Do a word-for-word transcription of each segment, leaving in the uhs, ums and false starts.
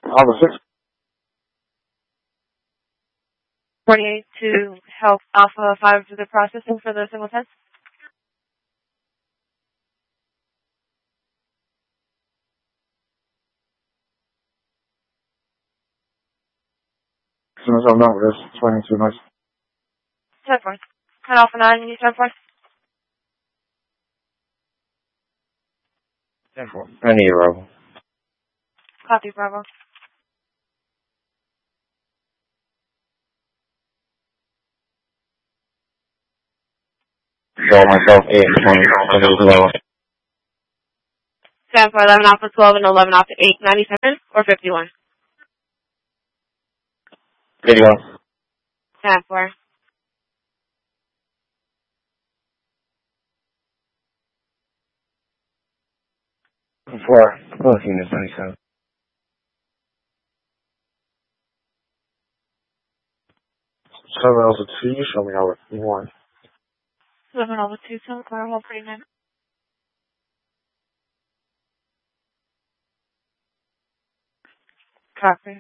Alpha six. forty-eight to help Alpha five do the processing for the single test. As soon as I'm done with this, twenty-two nice. ten four. And Alpha nine, you need ten four? ten four. I need a Bravo. Copy, Bravo. Show myself eight and twenty. ten four, eleven Alpha twelve and eleven Alpha eight, ninety-seven or fifty-one? fifty-one. ten four. Four. Both units, ninety-seven. Seven Alpha two, you show me how it one. eleven Alpha two, so clear, hold pretty nine. Copy.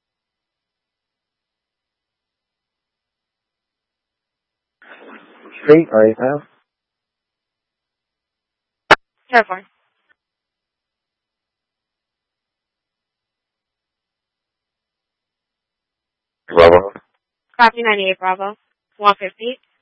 Straight, right now. ten four. Bravo. Copy ninety-eight, Bravo. one fifty.